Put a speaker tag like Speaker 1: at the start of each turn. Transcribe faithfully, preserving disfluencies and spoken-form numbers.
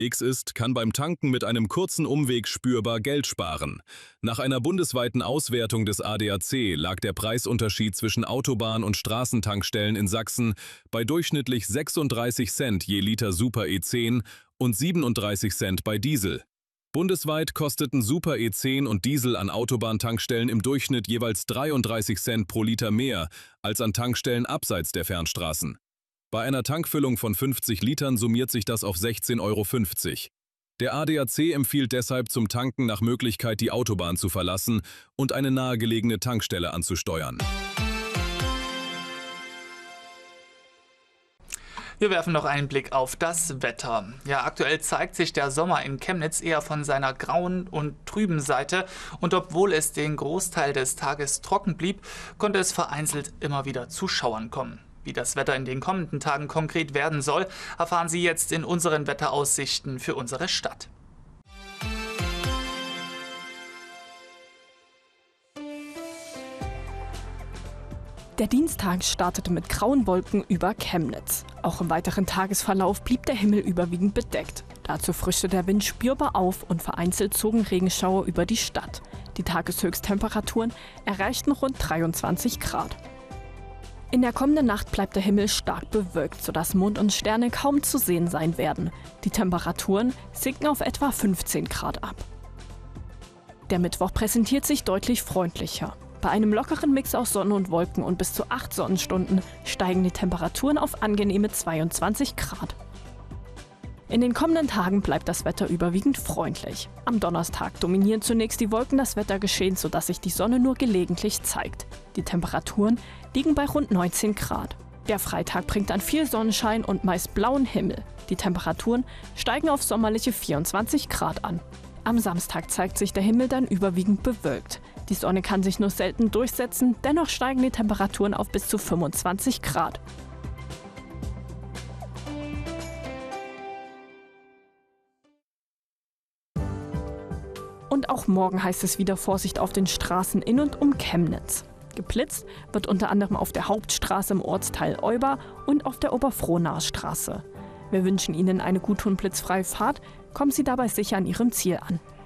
Speaker 1: X ist, kann beim Tanken mit einem kurzen Umweg spürbar Geld sparen. Nach einer bundesweiten Auswertung des A D A C lag der Preisunterschied zwischen Autobahn- und Straßentankstellen in Sachsen bei durchschnittlich sechsunddreißig Cent je Liter Super E zehn und siebenunddreißig Cent bei Diesel. Bundesweit kosteten Super E zehn und Diesel an Autobahntankstellen im Durchschnitt jeweils dreiunddreißig Cent pro Liter mehr als an Tankstellen abseits der Fernstraßen. Bei einer Tankfüllung von fünfzig Litern summiert sich das auf sechzehn Euro fünfzig. Der A D A C empfiehlt deshalb zum Tanken nach Möglichkeit die Autobahn zu verlassen und eine nahegelegene Tankstelle anzusteuern.
Speaker 2: Wir werfen noch einen Blick auf das Wetter. Ja, aktuell zeigt sich der Sommer in Chemnitz eher von seiner grauen und trüben Seite. Und obwohl es den Großteil des Tages trocken blieb, konnte es vereinzelt immer wieder zu Schauern kommen. Wie das Wetter in den kommenden Tagen konkret werden soll, erfahren Sie jetzt in unseren Wetteraussichten für unsere Stadt.
Speaker 3: Der Dienstag startete mit grauen Wolken über Chemnitz. Auch im weiteren Tagesverlauf blieb der Himmel überwiegend bedeckt. Dazu frischte der Wind spürbar auf und vereinzelt zogen Regenschauer über die Stadt. Die Tageshöchsttemperaturen erreichten rund dreiundzwanzig Grad. In der kommenden Nacht bleibt der Himmel stark bewölkt, sodass Mond und Sterne kaum zu sehen sein werden. Die Temperaturen sinken auf etwa fünfzehn Grad ab. Der Mittwoch präsentiert sich deutlich freundlicher. Bei einem lockeren Mix aus Sonne und Wolken und bis zu acht Sonnenstunden steigen die Temperaturen auf angenehme zweiundzwanzig Grad. In den kommenden Tagen bleibt das Wetter überwiegend freundlich. Am Donnerstag dominieren zunächst die Wolken das Wettergeschehen, sodass sich die Sonne nur gelegentlich zeigt. Die Temperaturen liegen bei rund neunzehn Grad. Der Freitag bringt dann viel Sonnenschein und meist blauen Himmel. Die Temperaturen steigen auf sommerliche vierundzwanzig Grad an. Am Samstag zeigt sich der Himmel dann überwiegend bewölkt. Die Sonne kann sich nur selten durchsetzen, dennoch steigen die Temperaturen auf bis zu fünfundzwanzig Grad. Und auch morgen heißt es wieder Vorsicht auf den Straßen in und um Chemnitz. Geblitzt wird unter anderem auf der Hauptstraße im Ortsteil Euber und auf der Oberfrohnaer Straße. Wir wünschen Ihnen eine gute und blitzfreie Fahrt. Kommen Sie dabei sicher an Ihrem Ziel an.